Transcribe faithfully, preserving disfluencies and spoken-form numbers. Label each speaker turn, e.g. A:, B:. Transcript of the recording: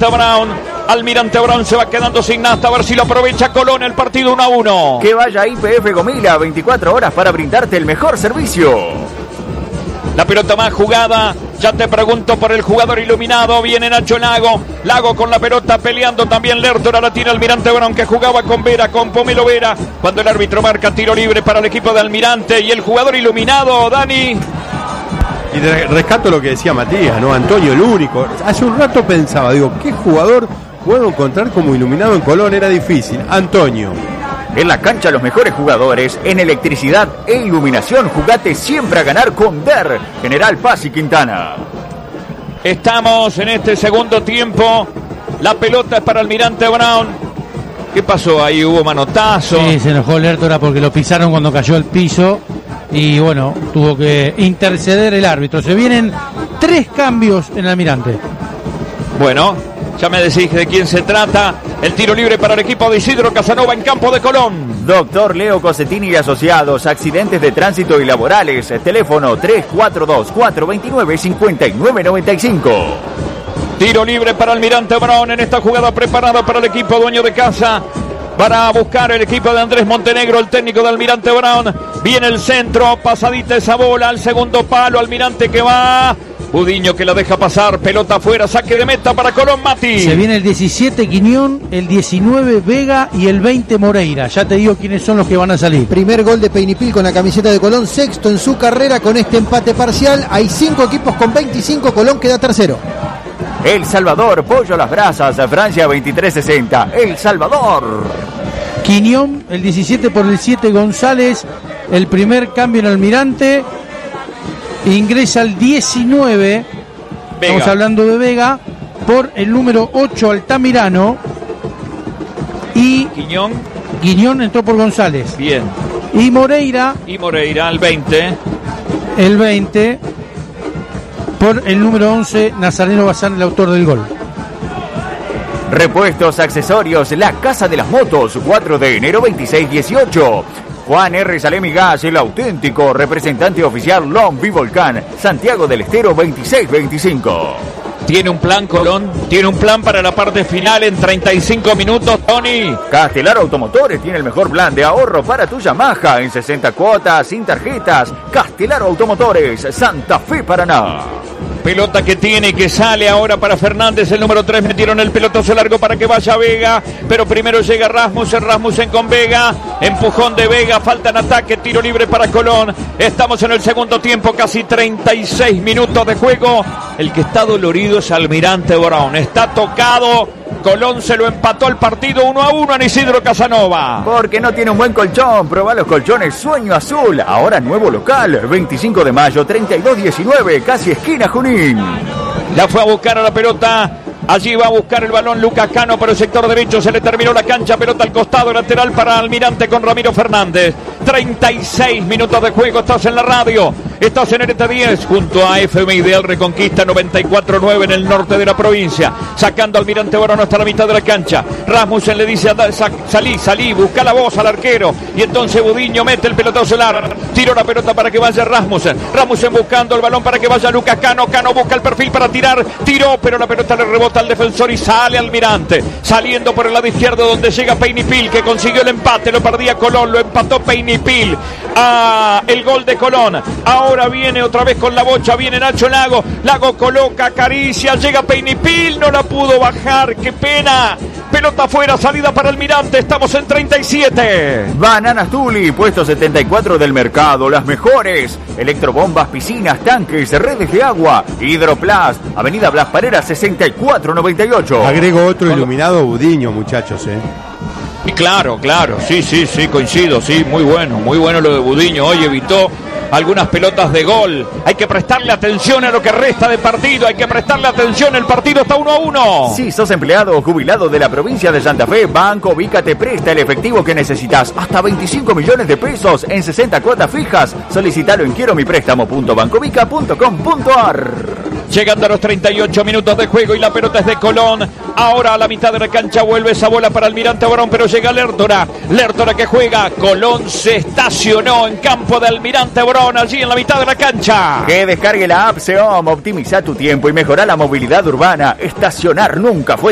A: Almirante Brown. Almirante Brown se va quedando sin nada, a ver si lo aprovecha Colón, el partido uno a uno.
B: Que vaya I P F Gomila, veinticuatro horas para brindarte el mejor servicio.
A: La pelota más jugada, ya te pregunto por el jugador iluminado, viene Nacho Lago, Lago con la pelota peleando también Lertora, la tira Almirante Brown que jugaba con Vera, con Pomelo Vera, cuando el árbitro marca tiro libre para el equipo de Almirante y el jugador iluminado, Dani.
C: Y rescato lo que decía Matías, ¿no? Antonio, el único. Hace un rato pensaba, digo, ¿qué jugador puedo encontrar como iluminado en Colón? Era difícil. Antonio.
B: En la cancha los mejores jugadores, en electricidad e iluminación, jugate siempre a ganar con D E R, General Paz y Quintana.
A: Estamos en este segundo tiempo, la pelota es para Almirante Brown. ¿Qué pasó ahí? ¿Hubo manotazo?
D: Sí, se enojó Lertora porque lo pisaron cuando cayó al piso y bueno, tuvo que interceder el árbitro. Se vienen tres cambios en Almirante.
A: Bueno, ya me decís de quién se trata. El tiro libre para el equipo de Isidro Casanova en campo de Colón.
B: Doctor Leo Cosetini y Asociados, accidentes de tránsito y laborales. Teléfono tres cuatro dos, cuatro dos nueve, cinco nueve nueve cinco.
A: Tiro libre para Almirante Brown en esta jugada preparada para el equipo dueño de casa. Para buscar el equipo de Andrés Montenegro, el técnico de Almirante Brown. Viene el centro, pasadita esa bola al segundo palo. Almirante que va. Budiño que la deja pasar, pelota afuera, saque de meta para Colón, Mati.
D: Se viene el diecisiete Quiñón, el diecinueve Vega y el veinte Moreira. Ya te digo quiénes son los que van a salir.
E: Primer gol de Peinipil con la camiseta de Colón, sexto en su carrera con este empate parcial. Hay cinco equipos con veinticinco, Colón queda tercero.
B: El Salvador, Pollo a las Brasas, Francia veintitrés sesenta. El Salvador.
D: Quiñón, el diecisiete por el siete González, el primer cambio en Almirante. Ingresa el diecinueve, Vega. Estamos hablando de Vega, por el número ocho Altamirano. Y
A: Quiñón.
D: Quiñón entró por González.
A: Bien.
D: Y Moreira.
A: Y Moreira, el veinte.
D: El veinte, por el número once, Nazareno Bazán, el autor del gol.
B: Repuestos, accesorios, la Casa de las Motos, cuatro de enero veintiséis dieciocho. Juan R. Salemi Gas, el auténtico representante oficial Long Volcán, Santiago del Estero veintiséis veinticinco.
A: Tiene un plan Colón, tiene un plan para la parte final en treinta y cinco minutos, Tony.
B: Castelar Automotores tiene el mejor plan de ahorro para tu Yamaha en sesenta cuotas, sin tarjetas. Castelar Automotores, Santa Fe, Paraná.
A: Pelota que tiene y que sale ahora para Fernández, el número tres, metieron el pelotazo largo para que vaya Vega, pero primero llega Rasmussen, Rasmussen con Vega, empujón de Vega, falta en ataque, tiro libre para Colón. Estamos en el segundo tiempo, casi treinta y seis minutos de juego. El que está dolorido es Almirante Brown, está tocado. Colón se lo empató el partido uno a uno en Isidro Casanova.
B: Porque no tiene un buen colchón. Probá los colchones Sueño Azul. Ahora nuevo local. veinticinco de mayo, treinta y dos diecinueve. Casi esquina Junín.
A: La fue a buscar a la pelota. Allí va a buscar el balón Lucas Cano por el sector derecho. Se le terminó la cancha. Pelota al costado lateral para Almirante con Ramiro Fernández. treinta y seis minutos de juego. Estás en la radio. Estás en R T diez junto a F M Ideal Reconquista noventa y cuatro nueve en el norte de la provincia. Sacando Almirante Brown hasta la mitad de la cancha. Rasmussen le dice a salí, salí, busca la voz al arquero. Y entonces Budiño mete el pelotazo largo. Tiro la pelota para que vaya Rasmussen. Rasmussen buscando el balón para que vaya Lucas Cano. Cano busca el perfil para tirar. Tiró, pero la pelota le rebota al defensor y sale Almirante. Saliendo por el lado izquierdo donde llega Peinipil, que consiguió el empate. Lo perdía Colón, lo empató Peinipil. Ah, el gol de Colón. Ahora viene otra vez con la bocha, viene Nacho Lago. Lago coloca, acaricia, llega Peinipil, no la pudo bajar, qué pena. Pelota afuera, salida para Almirante, estamos en treinta y siete.
B: Bananas Tuli, puesto setenta y cuatro del mercado, las mejores. Electrobombas, piscinas, tanques, redes de agua. Hidroplast, Avenida Blas Parera sesenta y cuatro noventa y ocho.
C: Agrego otro iluminado, Budiño, muchachos, eh.
A: Y claro, claro, sí, sí, sí, coincido, sí, muy bueno, muy bueno lo de Budiño. Hoy evitó algunas pelotas de gol. Hay que prestarle atención a lo que resta de partido, hay que prestarle atención, el partido está uno a uno.
B: Si sos empleado o jubilado de la provincia de Santa Fe, Banco Vica te presta el efectivo que necesitas, hasta veinticinco millones de pesos en sesenta cuotas fijas. Solicitalo en quiero mi préstamo punto bancovica punto com punto ar.
A: Llegando a los treinta y ocho minutos de juego y la pelota es de Colón. Ahora a la mitad de la cancha vuelve esa bola para Almirante Brown, pero llega Lertora. Lertora que juega. Colón se estacionó en campo de Almirante Brown, allí en la mitad de la cancha.
B: Que descargue la app Seom, optimiza tu tiempo y mejora la movilidad urbana. Estacionar nunca fue